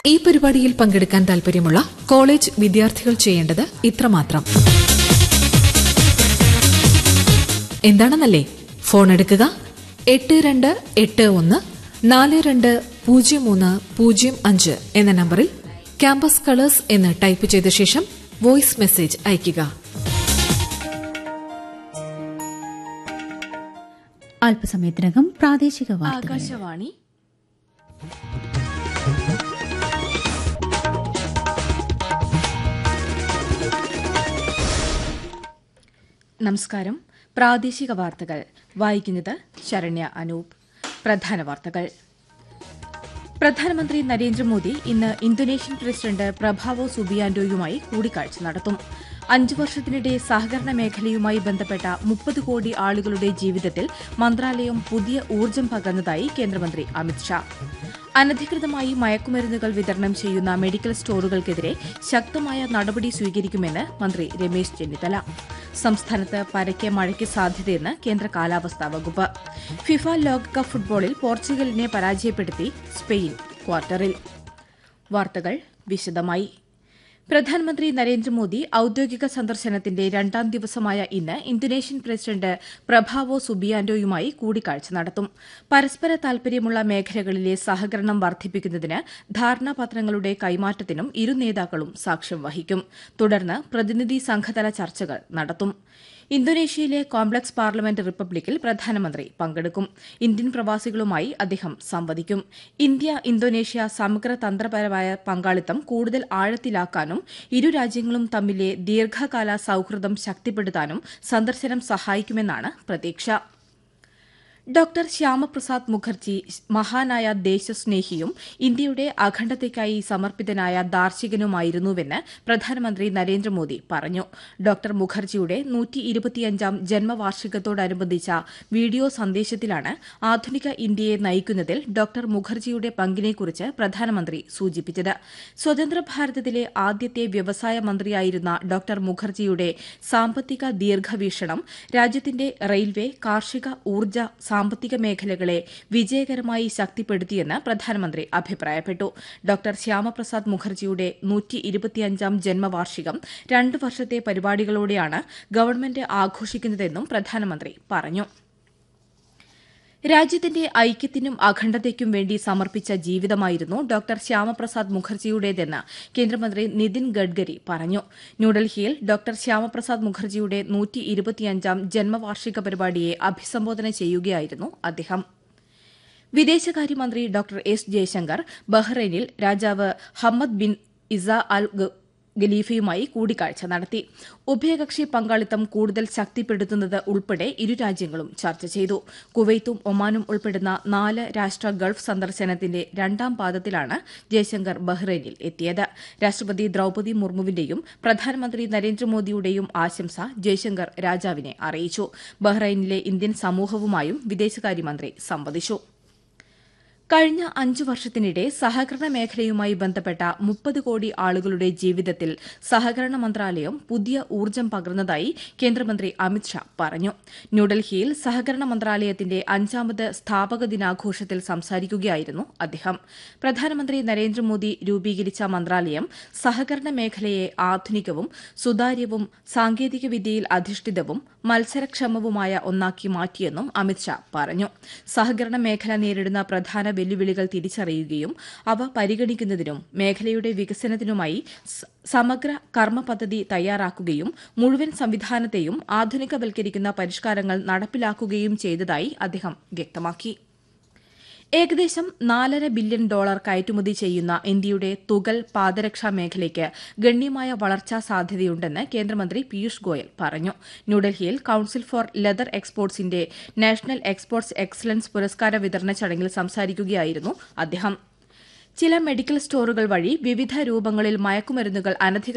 ഈ പരിപാടിയിൽ പങ്കെടുക്കാൻ താൽപര്യമുള്ള കോളേജ് വിദ്യാർത്ഥികൾ ചെയ്യേണ്ടത് ഇത്രമാത്രം. എന്താണെന്നല്ലേ? ഫോൺ എടുക്കുക. 8281420305 എന്ന നമ്പറിൽ ക്യാമ്പസ് കളേഴ്സ് എന്ന് ടൈപ്പ് ചെയ്ത ശേഷം വോയിസ് മെസ്സേജ് അയയ്ക്കുക. അല്പസമയത്തിനകം പ്രാദേശിക വാർത്തകൾ. ആകാശവാണി. നമസ്കാരം. പ്രാദേശിക വാർത്തകൾ വായിക്കുന്നത് ശരണ്യ അനൂപ്. പ്രധാന വാർത്തകൾ. പ്രധാനമന്ത്രി നരേന്ദ്രമോദി ഇന്ന് ഇന്തോനേഷ്യൻ പ്രസിഡന്റ് പ്രഭാവോ സുബിയാന്റോയുമായി കൂടിക്കാഴ്ച നടത്തും. 5 വർഷത്തിനിടെ സഹകരണ മേഖലയുമായി ബന്ധപ്പെട്ട 30 കോടി ആളുകളുടെ ജീവിതത്തിൽ മന്ത്രാലയം പുതിയ ഊർജ്ജം പകർന്നതായി കേന്ദ്രമന്ത്രി അമിത്ഷാ. അനധികൃതമായി മയക്കുമരുന്നുകൾ വിതരണം ചെയ്യുന്ന മെഡിക്കൽ സ്റ്റോറുകൾക്കെതിരെ ശക്തമായ നടപടി സ്വീകരിക്കുമെന്ന് മന്ത്രി രമേശ് ചെന്നിത്തല. സംസ്ഥാനത്ത് പരക്കെ മഴയ്ക്ക് സാധ്യതയെന്ന് കേന്ദ്ര കാലാവസ്ഥാ വകുപ്പ്. ഫിഫ ലോകകപ്പ് ഫുട്ബോളിൽ പോർച്ചുഗലിനെ പരാജയപ്പെടുത്തി സ്പെയിൻ ക്വാർട്ടറിൽ. വാർത്തകൾ വിശദമായി. പ്രധാനമന്ത്രി നരേന്ദ്രമോദി ഔദ്യോഗിക സന്ദർശനത്തിന്റെ 2ാം ദിവസമായ ഇന്ന് ഇന്തോനേഷ്യൻ പ്രസിഡന്റ് പ്രഭാവോ സുബിയാന്റോയുമായി കൂടിക്കാഴ്ച നടത്തും. പരസ്പര താൽപര്യമുള്ള മേഖലകളിലെ സഹകരണം വർദ്ധിപ്പിക്കുന്നതിന് ധാരണാപത്രങ്ങളുടെ കൈമാറ്റത്തിനും ഇരു നേതാക്കളും സാക്ഷ്യം വഹിക്കും. തുടർന്ന് പ്രതിനിധി സംഘതല ചർച്ചകൾ നടത്തും. ഇന്തോനേഷ്യയിലെ കോംപ്ലക്സ് പാർലമെന്റ് റിപ്പബ്ലിക്കിൽ പ്രധാനമന്ത്രി പങ്കെടുക്കും. ഇന്ത്യൻ പ്രവാസികളുമായി അദ്ദേഹം സംവദിക്കും. ഇന്ത്യ ഇന്തോനേഷ്യ സമഗ്ര തന്ത്രപരമായ പങ്കാളിത്തം കൂടുതൽ ആഴത്തിലാക്കാനും ഇരു രാജ്യങ്ങളും തമ്മിലെ ദീർഘകാല സൌഹൃദം ശക്തിപ്പെടുത്താനും സന്ദർശനം സഹായിക്കുമെന്നാണ് പ്രതീക്ഷ. ഡോക്ടർ ശ്യാമപ്രസാദ് മുഖർജി മഹാനായ ദേശസ്നേഹിയും ഇന്ത്യയുടെ അഖണ്ഡതയ്ക്കായി സമർപ്പിതനായ ദാർശനികനുമായിരുന്നുവെന്ന് പ്രധാനമന്ത്രി നരേന്ദ്രമോദി പറഞ്ഞു. ഡോക്ടർ മുഖർജിയുടെ 125ാം ജന്മവാർഷികത്തോടനുബന്ധിച്ച വീഡിയോ സന്ദേശത്തിലാണ് ആധുനിക ഇന്ത്യയെ നയിക്കുന്നതിൽ ഡോക്ടർ മുഖർജിയുടെ പങ്കിനെക്കുറിച്ച് പ്രധാനമന്ത്രി സൂചിപ്പിച്ചത്. സ്വതന്ത്ര ഭാരതത്തിലെ ആദ്യത്തെ വ്യവസായ മന്ത്രിയായിരുന്ന ഡോക്ടർ മുഖർജിയുടെ സാമ്പത്തിക ദീർഘവീക്ഷണം രാജ്യത്തിന്റെ റെയിൽവേ, കാർഷിക, ഊർജ്ജ, സാമ്പത്തിക മേഖലകളെ വിജയകരമായി ശക്തിപ്പെടുത്തിയെന്ന് പ്രധാനമന്ത്രി അഭിപ്രായപ്പെട്ടു. ഡോക്ടർ ശ്യാമപ്രസാദ് മുഖർജിയുടെ 125ാം ജന്മവാർഷികം 2 വർഷത്തെ പരിപാടികളോടെയാണ് ഗവൺമെന്റ് ആഘോഷിക്കുന്നതെന്നും പ്രധാനമന്ത്രി പറഞ്ഞു. രാജ്യത്തിന്റെ ഐക്യത്തിനും അഖണ്ഡതയ്ക്കും വേണ്ടി സമർപ്പിച്ച ജീവിതമായിരുന്നു ഡോക്ടർ ശ്യാമപ്രസാദ് മുഖർജിയുടേതെന്ന് കേന്ദ്രമന്ത്രി നിതിൻ ഗഡ്കരി പറഞ്ഞു. ന്യൂഡൽഹിയിൽ ഡോക്ടർ ശ്യാമപ്രസാദ് മുഖർജിയുടെ 125ാം ജന്മവാർഷിക പരിപാടിയെ അഭിസംബോധന ചെയ്യുകയായിരുന്നു അദ്ദേഹം. വിദേശകാര്യമന്ത്രി ഡോക്ടർ എസ് ജയശങ്കർ ബഹ്റൈനിൽ രാജാവ് ഹമ്മദ് ബിൻ ഇസ അൽ ഖലീഫയുമായി കൂടിക്കാഴ്ച നടത്തി. ഉഭയകക്ഷി പങ്കാളിത്തം കൂടുതൽ ശക്തിപ്പെടുത്തുന്നത് ഉൾപ്പെടെ ഇരു രാജ്യങ്ങളും ചർച്ച ചെയ്തു. കുവൈത്തും ഒമാനും ഉൾപ്പെടുന്ന 4 രാഷ്ട്ര ഗൾഫ് സന്ദർശനത്തിന്റെ 2ാം പാദത്തിലാണ് ജയശങ്കർ ബഹ്റൈനിൽ എത്തിയത്. രാഷ്ട്രപതി ദ്രൌപദി മുർമുവിന്റെയും പ്രധാനമന്ത്രി നരേന്ദ്രമോദിയുടെയും ആശംസ ജയശങ്കർ രാജാവിനെ അറിയിച്ചു. ബഹ്റൈനിലെ ഇന്ത്യൻ സമൂഹവുമായും വിദേശകാര്യമന്ത്രി സംവദിച്ചു. കഴിഞ്ഞ 5 വർഷത്തിനിടെ സഹകരണ മേഖലയുമായി ബന്ധപ്പെട്ട 30 കോടി ആളുകളുടെ ജീവിതത്തിൽ സഹകരണ മന്ത്രാലയം പുതിയ ഊർജ്ജം പകർന്നതായി കേന്ദ്രമന്ത്രി അമിത്ഷാ പറഞ്ഞു. ന്യൂഡൽഹിയിൽ സഹകരണ മന്ത്രാലയത്തിന്റെ 5ാമത് സ്ഥാപക ദിനാഘോഷത്തിൽ സംസാരിക്കുകയായിരുന്നു അദ്ദേഹം. പ്രധാനമന്ത്രി നരേന്ദ്രമോദി രൂപീകരിച്ച മന്ത്രാലയം സഹകരണ മേഖലയെ ആധുനികവും സുതാര്യവും സാങ്കേതികവിദ്യയിൽ അധിഷ്ഠിതവും മത്സരക്ഷമവുമായ ഒന്നാക്കി മാറ്റിയെന്നും അമിത്ഷാ പറഞ്ഞു. സഹകരണ മേഖല നേരിടുന്ന പ്രധാന വെല്ലുവിളികൾ തിരിച്ചറിയുകയും അവ പരിഗണിക്കുന്നതിനും മേഖലയുടെ വികസനത്തിനുമായി സമഗ്ര കർമ്മ പദ്ധതി തയ്യാറാക്കുകയും മുഴുവൻ സംവിധാനത്തെയും ആധുനികവൽക്കരിക്കുന്ന പരിഷ്കാരങ്ങൾ നടപ്പിലാക്കുകയും ചെയ്തതായി അദ്ദേഹം വ്യക്തമാക്കി. ഏകദേശം $4.5 ബില്യൺ കയറ്റുമതി ചെയ്യുന്ന ഇന്ത്യയുടെ തുകൽ പാദരക്ഷാ മേഖലയ്ക്ക് ഗണ്യമായ വളർച്ചാ സാധ്യതയുണ്ടെന്ന് കേന്ദ്രമന്ത്രി പീയൂഷ് ഗോയൽ പറഞ്ഞു. ന്യൂഡൽഹിയിൽ council four leather എക്സ്പോർട്സിന്റെ national exports excellence പുരസ്കാര വിതരണ ചടങ്ങിൽ സംസാരിക്കുകയായിരുന്നു അദ്ദേഹം. ചില മെഡിക്കൽ സ്റ്റോറുകൾ വഴി വിവിധ രൂപങ്ങളിൽ മയക്കുമരുന്നുകൾ